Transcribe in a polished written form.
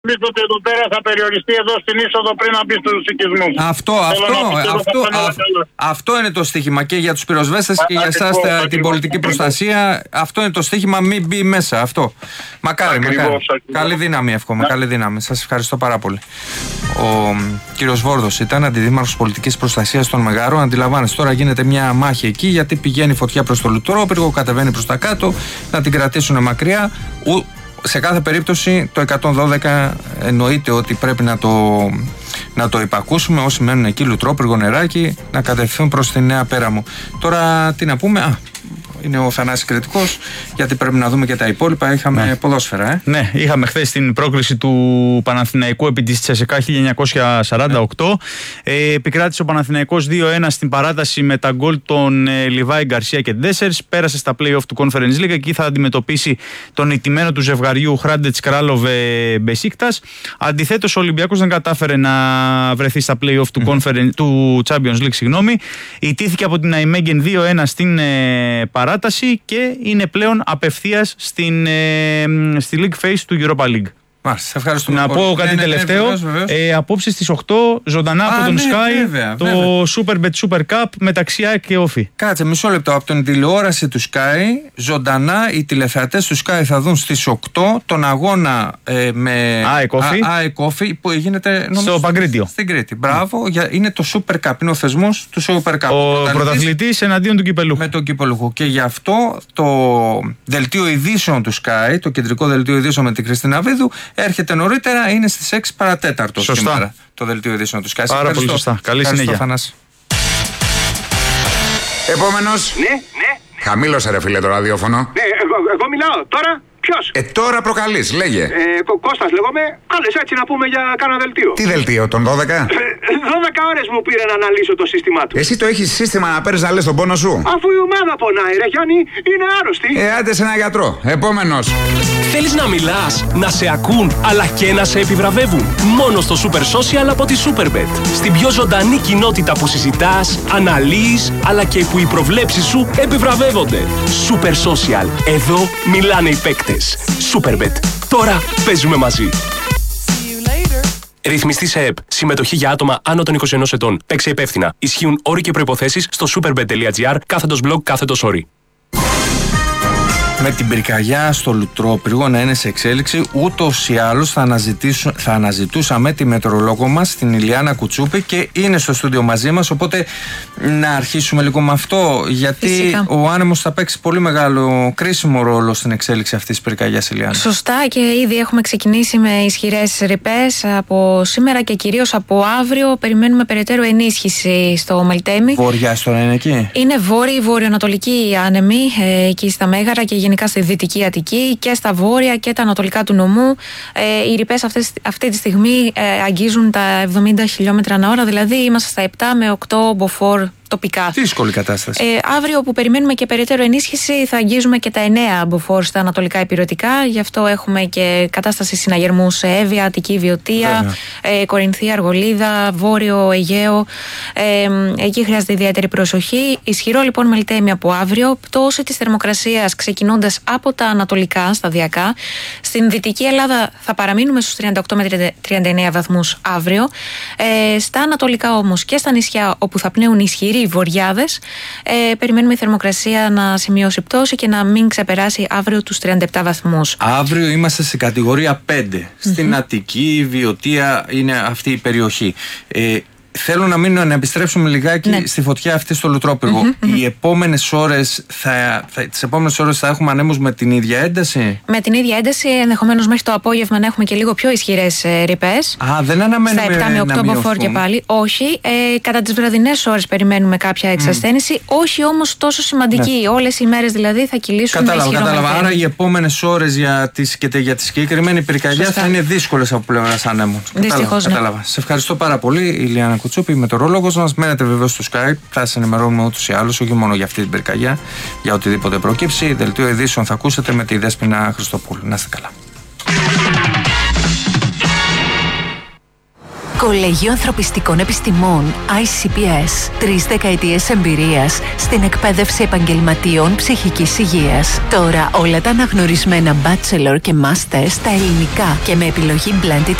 Ότι εδώ πέρα θα περιοριστεί εδώ στην είσοδο πριν να μπει στους οικισμούς. Αυτό είναι το στοίχημα και για τους πυροσβέστες και για εσάς την πολιτική προστασία. Αυτό είναι το στοίχημα, μην μπει μέσα. Αυτό. Μακάρι. Καλή δύναμη, εύχομαι. Καλή δύναμη. Σας ευχαριστώ πάρα πολύ. Ο κύριος Βόρδος ήταν αντιδήμαρχος πολιτικής προστασίας των Μεγάρων. Αντιλαμβάνεστε, τώρα γίνεται μια μάχη εκεί γιατί πηγαίνει φωτιά προς το Λουτρόπυργο, κατεβαίνει προς τα κάτω, να την κρατήσουν μακριά. Σε κάθε περίπτωση το 112 εννοείται ότι πρέπει να το υπακούσουμε όσοι μένουν εκεί, Λουτρόπυργο, Νεράκι, να κατευθυνθούν προς τη Νέα Πέραμο. Τώρα τι να πούμε, είναι ο Θανάσης Κρητικός, γιατί πρέπει να δούμε και τα υπόλοιπα. Είχαμε ποδόσφαιρα. Ναι, είχαμε χθες την πρόκριση του Παναθηναϊκού επί της Τσεσεκά 1948. Επικράτησε ο Παναθηναϊκός 2-1 στην παράταση με τα γκολ των Λιβάη, Γκαρσία και Ντέσσερς. Πέρασε στα play-off του Conference League. Εκεί θα αντιμετωπίσει τον ηττημένο του ζευγαριού Χράντετς Κράλοβε Μπεσίκτας. Αντιθέτως, ο Ολυμπιακός δεν κατάφερε να βρεθεί στα play-off του Champions League. Ηττήθηκε από την Αϊμέγγεν 2-1 στην παράταση και είναι πλέον απευθείας στη League Phase του Europa League. Μάλιστα, ευχαριστούμε. Να πω κάτι τελευταίο. Απόψε στις 8 ζωντανά από τον Sky το Superbet Super Cup μεταξύ ΑΕΚ και Όφη. Κάτσε μισό λεπτό. Από την τηλεόραση του Sky, ζωντανά οι τηλεθεατές του Sky θα δουν στις 8 τον αγώνα με ΑΕΚ Όφη που γίνεται στο Παγκρίτιο. Στην Κρήτη. Μπράβο. Είναι το Super Cup. Είναι ο θεσμός του Super Cup. Ο πρωταθλητής εναντίον του κυπελούχου. Με τον κυπελούχο. Και γι' αυτό το δελτίο ειδήσεων του Sky, το κεντρικό δελτίο ειδήσεων με την Χριστίνα Βίδου, έρχεται νωρίτερα, είναι στις 6 παρατέταρτο σήμερα το δελτίο ειδήσεων του Sky. Πάρα πολύ σωστά. Καλή συνέχεια. Θανάση. Επόμενος. Ναι. Χαμήλωσε ρε φίλε το ραδιόφωνο. Ναι, εγώ μιλάω τώρα. Ποιος? Τώρα προκαλείς, λέγε. Κώστας λέγομαι. Κάλεσε έτσι να πούμε για κάνα δελτίο. Τι δελτίο, τον 12? 12 ώρες μου πήρε να αναλύσω το σύστημά του. Εσύ το έχεις σύστημα να παίρνεις να λες τον πόνο σου? Αφού η ομάδα πονάει ρε Γιάννη, είναι άρρωστη. Άντε σε ένα γιατρό. Επόμενος. Θέλεις να μιλάς, να σε ακούν, αλλά και να σε επιβραβεύουν? Μόνο στο Super Social από τη Superbet. Στην πιο ζωντανή κοινότητα που συζητάς, αναλύεις, αλλά και που οι προβλέψεις σου επιβραβεύονται. Super Social. Εδώ μιλάνε οι παίκτες. Superbet. Τώρα παίζουμε μαζί. Ρυθμιστή σε ΕΠ. Συμμετοχή για άτομα άνω των 21 ετών. Παίξε υπεύθυνα. Ισχύουν όροι και προϋποθέσεις στο superbet.gr/blog/όροι. Με την πυρκαγιά στο Λουτρόπυργο να είναι σε εξέλιξη, ούτως ή άλλως θα αναζητούσαμε τη μετεωρολόγο μας, την Ηλιάνα Κουτσούπη, και είναι στο στούντιο μαζί μας. Οπότε να αρχίσουμε λίγο με αυτό, γιατί φυσικά ο άνεμος θα παίξει πολύ μεγάλο κρίσιμο ρόλο στην εξέλιξη αυτής της πυρκαγιάς, Ηλιάνα. Σωστά, και ήδη έχουμε ξεκινήσει με ισχυρές ρηπές από σήμερα και κυρίως από αύριο. Περιμένουμε περαιτέρω ενίσχυση στο Μελτέμι. Βόρεια τώρα είναι εκεί. Είναι βόρειο-βορειοανατολική η άνεμη εκεί στα Μέγαρα και γενικά στη Δυτική Αττική και στα βόρεια και τα ανατολικά του νομού. Οι ρηπές αυτή τη στιγμή αγγίζουν τα 70 χιλιόμετρα ανά ώρα, δηλαδή είμαστε στα 7 με 8 μποφόρ τοπικά. Δύσκολη κατάσταση. Αύριο που περιμένουμε και περαιτέρω ενίσχυση θα αγγίζουμε και τα 9 μποφόρ στα ανατολικά υπηρετικά. Γι' αυτό έχουμε και κατάσταση συναγερμού σε Εύβοια, Αττική Βιωτία, Κορινθία, Αργολίδα, Βόρειο Αιγαίο. Εκεί χρειάζεται ιδιαίτερη προσοχή. Ισχυρό λοιπόν Μελτέμι από αύριο. Πτώση της θερμοκρασίας ξεκινώντας από τα ανατολικά σταδιακά. Στην Δυτική Ελλάδα θα παραμείνουμε στους 38 με 39 βαθμούς αύριο. Στα ανατολικά όμως και στα νησιά όπου θα πνέουν ισχυροί βοριάδες, περιμένουμε η θερμοκρασία να σημειώσει πτώση και να μην ξεπεράσει αύριο τους 37 βαθμούς. Αύριο είμαστε σε κατηγορία 5. Στην Αττική, Βιωτία είναι αυτή η περιοχή. Θέλω να επιστρέψουμε λιγάκι στη φωτιά αυτή στο Λουτρόπυργο. Οι επόμενες ώρες τις επόμενες ώρες θα έχουμε ανέμους με την ίδια ένταση? Με την ίδια ένταση, ενδεχομένως μέχρι το απόγευμα να έχουμε και λίγο πιο ισχυρές ρηπές. Δεν αναμένουμε στα 7 με 8 μποφόρ και πάλι. Όχι. Κατά τις βραδινές ώρες περιμένουμε κάποια εξασθένηση. Όχι όμως τόσο σημαντική. Όλες οι μέρες δηλαδή θα κυλήσουν με ισχυρό. Κατάλαβα. Άρα οι επόμενες ώρες για τη συγκεκριμένη πυρκαγιά θα είναι δύσκολες από πλευράς ανέμων. Δυστυχώς. Κατάλαβα. Σε ευχαριστώ πάρα πολύ, Ηλιάνα Κουτσούπη, μετεωρολόγος μας. Μένετε βεβαίως στο Skype. Θα σας ενημερώνουμε ούτως ή άλλως, όχι μόνο για αυτή την πυρκαγιά, για οτιδήποτε προκύψει. Δελτίο ειδήσεων θα ακούσετε με τη Δέσποινα Χριστοπούλου. Να είστε καλά. Κολέγιο Ανθρωπιστικών Επιστημών ICPS. 3 δεκαετίες εμπειρίας στην εκπαίδευση επαγγελματιών ψυχικής υγείας. Τώρα όλα τα αναγνωρισμένα bachelor και master στα ελληνικά και με επιλογή blended